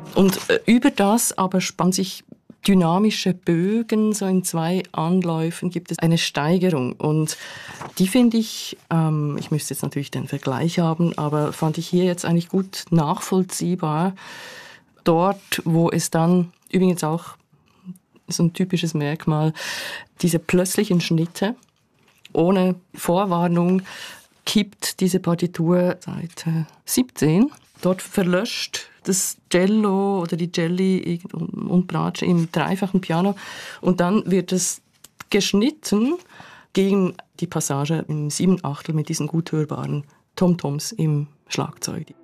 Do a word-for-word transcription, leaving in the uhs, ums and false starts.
Und äh, über das aber spannt sich dynamische Bögen, so in zwei Anläufen gibt es eine Steigerung. Und die finde ich, ähm, ich müsste jetzt natürlich den Vergleich haben, aber fand ich hier jetzt eigentlich gut nachvollziehbar. Dort, wo es dann übrigens auch so ein typisches Merkmal, diese plötzlichen Schnitte, ohne Vorwarnung, kippt diese Partitur Seite siebzehn. Dort verlöscht das Cello oder die Celli und Bratsche im dreifachen Piano und dann wird es geschnitten gegen die Passage im sieben Achtel mit diesen gut hörbaren Tom-Toms im Schlagzeug.